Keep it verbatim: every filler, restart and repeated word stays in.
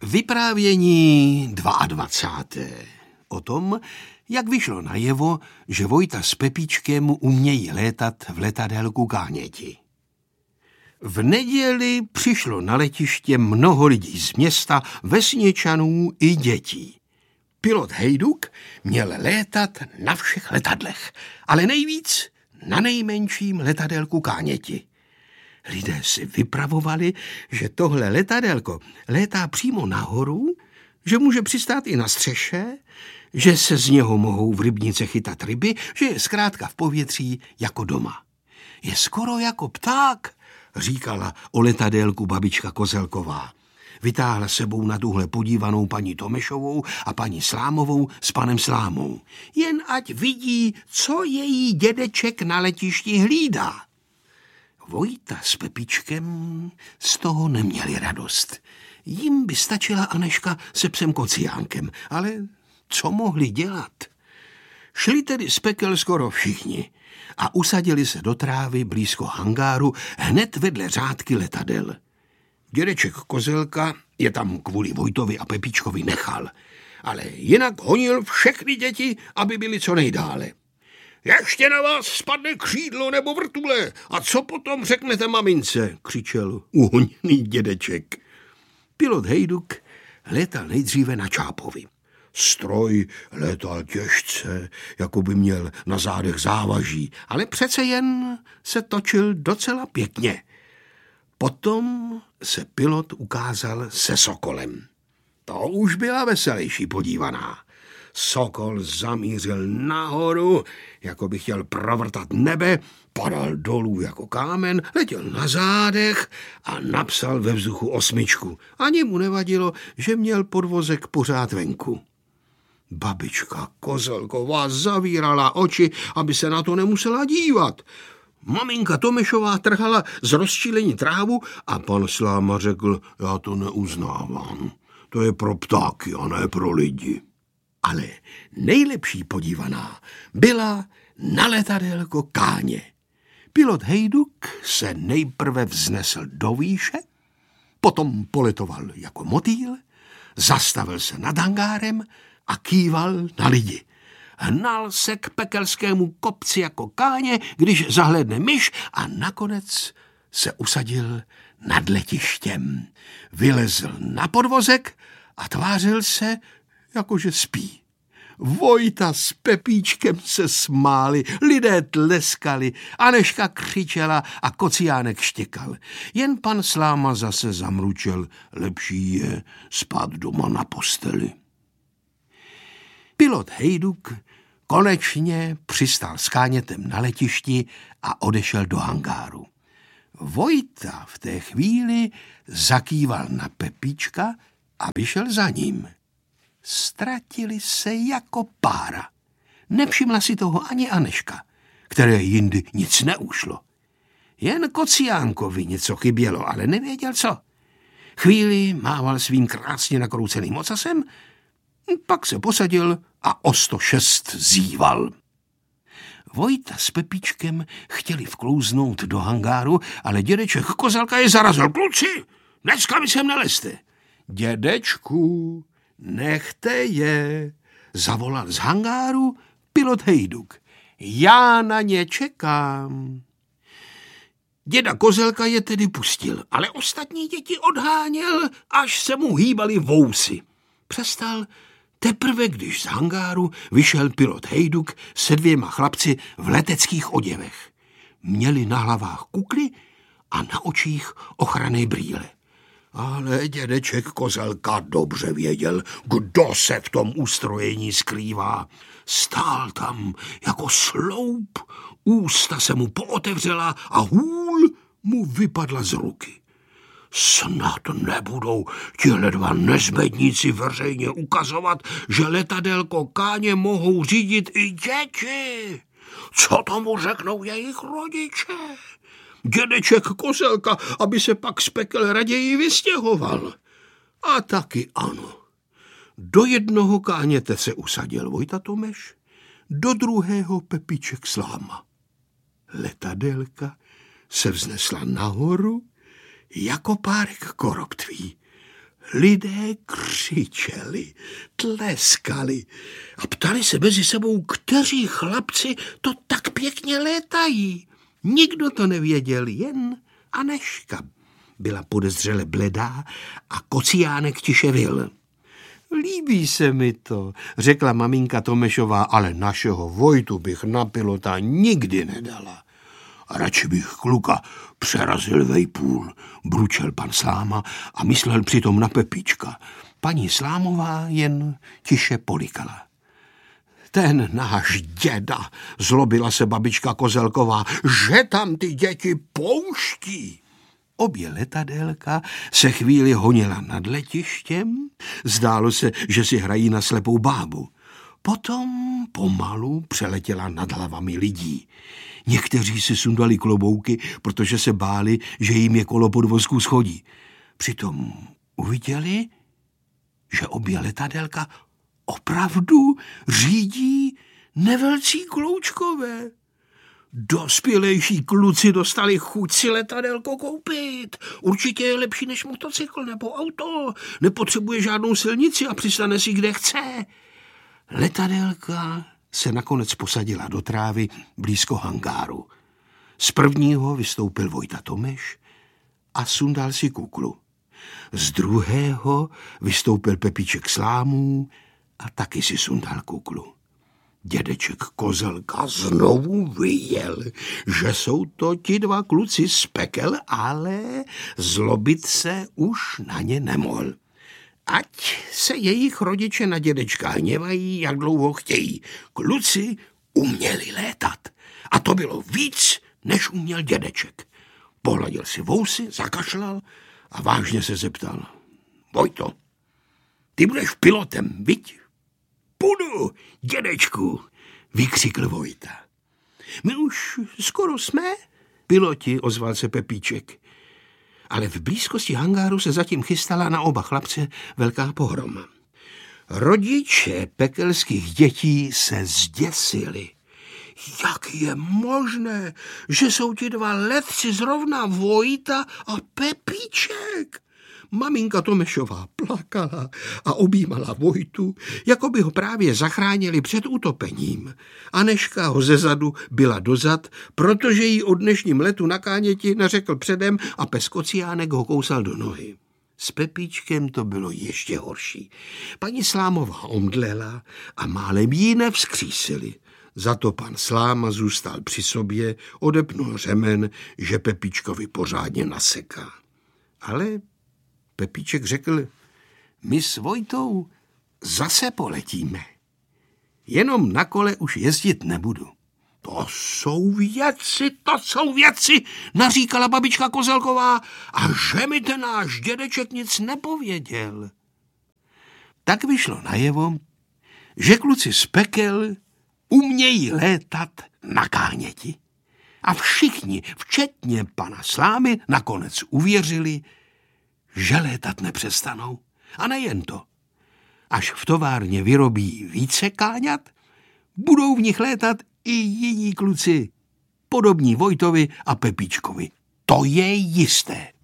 Vyprávění dvacáté druhé O tom, jak vyšlo najevo, že Vojta s Pepíčkem umějí létat v letadélku Káněti. V neděli přišlo na letiště mnoho lidí z města, vesničanů i dětí. Pilot Hejduk měl létat na všech letadlech, ale nejvíc na nejmenším letadélku Káněti. Lidé si vypravovali, že tohle letadélko létá přímo nahoru, že může přistát i na střeše, že se z něho mohou v rybnice chytat ryby, že je zkrátka v povětří jako doma. Je skoro jako pták, říkala o letadélku babička Kozelková. Vytáhla sebou na tuhle podívanou paní Tomešovou a paní Slámovou s panem Slámou. Jen ať vidí, co její dědeček na letišti hlídá. Vojta s Pepíčkem z toho neměli radost. Jim by stačila Aneška se psem Kociánkem, ale co mohli dělat? Šli tedy z pekel skoro všichni a usadili se do trávy blízko hangáru hned vedle řádky letadel. Dědeček Kozelka je tam kvůli Vojtovi a Pepíčkovi nechal, ale jinak honil všechny děti, aby byly co nejdále. Ještě na vás spadne křídlo nebo vrtule a co potom řeknete mamince, křičel uhoněný dědeček. Pilot Hejduk létal nejdříve na Čápovi. Stroj létal těžce, jako by měl na zádech závaží, ale přece jen se točil docela pěkně. Potom se pilot ukázal se Sokolem. To už byla veselější podívaná. Sokol zamířil nahoru, jako by chtěl provrtat nebe, padal dolů jako kámen, letěl na zádech a napsal ve vzduchu osmičku. Ani mu nevadilo, že měl podvozek pořád venku. Babička Kozelková zavírala oči, aby se na to nemusela dívat. Maminka Tomešová trhala z rozčílení trávu a pan Sláma řekl, já to neuznávám. To je pro ptáky a ne pro lidi. Ale nejlepší podívaná byla na letadélko Káně. Pilot Hejduk se nejprve vznesl do výše, potom poletoval jako motýl, zastavil se nad hangárem a kýval na lidi. Hnal se k pekelskému kopci jako Káně, když zahlédne myš a nakonec se usadil nad letištěm. Vylezl na podvozek a tvářil se, jakože spí. Vojta s Pepíčkem se smáli, lidé tleskali, Aneška křičela a Kociánek štěkal. Jen pan Sláma zase zamručel, lepší je spát doma na posteli. Pilot Hejduk konečně přistál s Kánětem na letišti a odešel do hangáru. Vojta v té chvíli zakýval na Pepíčka a vyšel za ním. Ztratili se jako pára. Nevšimla si toho ani Aneška, které jindy nic neušlo. Jen Kociánkovi něco chybělo, ale nevěděl co. Chvíli mával svým krásně nakrouceným ocasem, pak se posadil a o sto šest zíval. Vojta s Pepíčkem chtěli vklouznout do hangáru, ale dědeček Kozelka je zarazil. Kluci, dneska mi sem nelezte. Dědečku, nechte je, zavolal z hangáru pilot Hejduk. Já na ně čekám. Děda Kozelka je tedy pustil, ale ostatní děti odháněl, až se mu hýbaly vousy. Přestal teprve, když z hangáru vyšel pilot Hejduk se dvěma chlapci v leteckých oděvech. Měli na hlavách kukly a na očích ochranné brýle. Ale dědeček Kozelka dobře věděl, kdo se v tom ustrojení skrývá. Stál tam jako sloup, ústa se mu pootevřela a hůl mu vypadla z ruky. Snad nebudou tihle dva nezbedníci veřejně ukazovat, že letadélko Káně mohou řídit i děti. Co tomu řeknou jejich rodiče? Dědeček Kozelka, aby se pak z pekel raději vystěhoval. A taky ano. Do jednoho Káněte se usadil Vojta Tomeš, do druhého Pepíček Sláma. Letadélka se vznesla nahoru jako párek koroptví. Lidé křičeli, tleskali a ptali se mezi sebou, kteří chlapci to tak pěkně létají. Nikdo to nevěděl, jen Anežka byla podezřele bledá a Kociánek tiše vyl. Líbí se mi to, řekla maminka Tomešová, ale našeho Vojtu bych na pilota nikdy nedala. A radši bych kluka přerazil vejpůl, bručel pan Sláma a myslel přitom na Pepíčka. Paní Slámová jen tiše polikala. Ten náš děda, zlobila se babička Kozelková, že tam ty děti pouští. Obě letadélka se chvíli honila nad letištěm, zdálo se, že si hrají na slepou bábu. Potom pomalu přeletěla nad hlavami lidí. Někteří si sundali klobouky, protože se báli, že jim je kolo podvozku schodí. Přitom uviděli, že obě letadélka opravdu řídí nevelcí Kloučkové. Dospělejší kluci dostali chuť si letadélko koupit. Určitě je lepší než motocykl nebo auto. Nepotřebuje žádnou silnici a přistane si kde chce. Letadélka se nakonec posadila do trávy blízko hangáru. Z prvního vystoupil Vojta Tomeš a sundal si kuklu. Z druhého vystoupil Pepíček Slámů a taky si sundal kuklu. Dědeček Kozelka znovu vyjel, že jsou to ti dva kluci z pekel, ale zlobit se už na ně nemohl. Ať se jejich rodiče na dědečka hněvají, jak dlouho chtějí. Kluci uměli létat a to bylo víc, než uměl dědeček. Pohladil si vousy, zakašlal a vážně se zeptal. Vojto, ty budeš pilotem, viď? Budu, dědečku, vykřikl Vojta. My už skoro jsme, piloti, ozval se Pepíček. Ale v blízkosti hangáru se zatím chystala na oba chlapce velká pohroma. Rodiče pekelských dětí se zděsili. Jak je možné, že jsou ti dva letci zrovna Vojta a Pepíček? Maminka Tomešová plakala a objímala Vojtu, jako by ho právě zachránili před utopením. Anežka ho zezadu byla dozad, protože jí o dnešním letu na Káněti neřekl předem a pes Kociánek ho kousal do nohy. S Pepíčkem to bylo ještě horší. Paní Slámová omdlela a málem jí nevzkřísili. Za to pan Sláma zůstal při sobě, odepnul řemen, že Pepíčkovi pořádně naseká. Ale Pepíček řekl, my s Vojtou zase poletíme. Jenom na kole už jezdit nebudu. To jsou věci, to jsou věci, naříkala babička Kozelková, a že mi ten náš dědeček nic nepověděl. Tak vyšlo najevo, že kluci z pekel umějí létat na Káněti. A všichni, včetně pana Slámy, nakonec uvěřili, že létat nepřestanou. A nejen to. Až v továrně vyrobí více káňat, budou v nich létat i jiní kluci, podobní Vojtovi a Pepíčkovi. To je jisté.